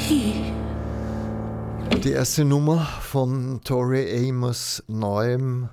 Die erste Nummer von Tori Amos neuer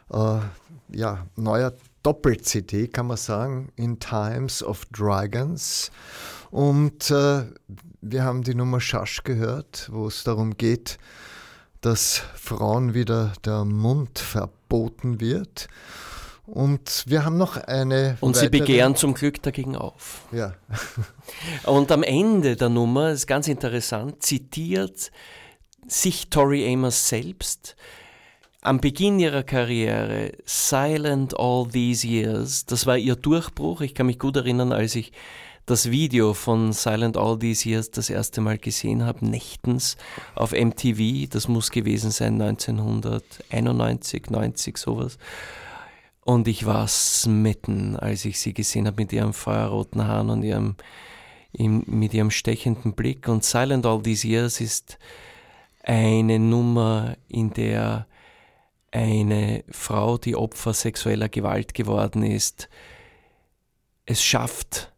Doppel-CD, kann man sagen, In Times of Dragons. Und wir haben die Nummer Shush gehört, wo es darum geht, dass Frauen wieder der Mund verboten wird. Und wir haben noch eine Und sie begehren zum Glück dagegen auf. Ja. Und am Ende der Nummer, ist ganz interessant, zitiert sich Tori Amos selbst am Beginn ihrer Karriere, Silent All These Years, das war ihr Durchbruch. Ich kann mich gut erinnern, als ich das Video von Silent All These Years das erste Mal gesehen habe, nächtens auf MTV, das muss gewesen sein 1991, 90, sowas. Und ich war smitten, als ich sie gesehen habe mit ihrem feuerroten Haaren und mit ihrem stechenden Blick. Und Silent All These Years ist eine Nummer, in der eine Frau, die Opfer sexueller Gewalt geworden ist, es schafft,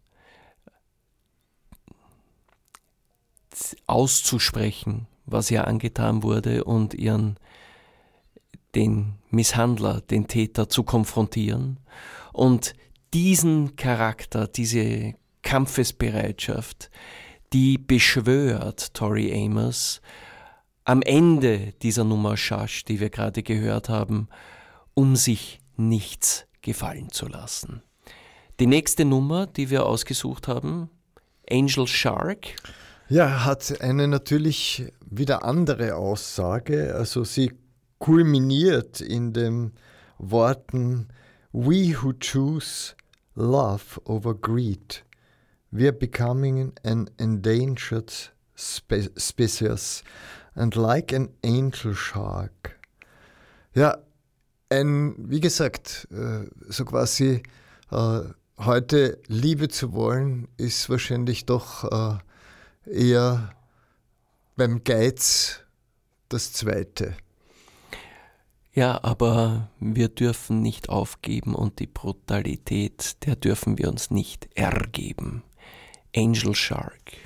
auszusprechen, was ihr angetan wurde und den Misshandler, den Täter zu konfrontieren und diesen Charakter, diese Kampfesbereitschaft, die beschwört Tori Amos am Ende dieser Nummer Shush, die wir gerade gehört haben, um sich nichts gefallen zu lassen. Die nächste Nummer, die wir ausgesucht haben, Angel Shark. Ja, hat eine natürlich wieder andere Aussage. Also sie kulminiert in den Worten We who choose love over greed. We are becoming an endangered species and like an angel shark. Ja, wie gesagt, so quasi heute Liebe zu wollen, ist wahrscheinlich doch eher beim Geiz das Zweite. Ja, aber wir dürfen nicht aufgeben und die Brutalität, der dürfen wir uns nicht ergeben. Angel Shark.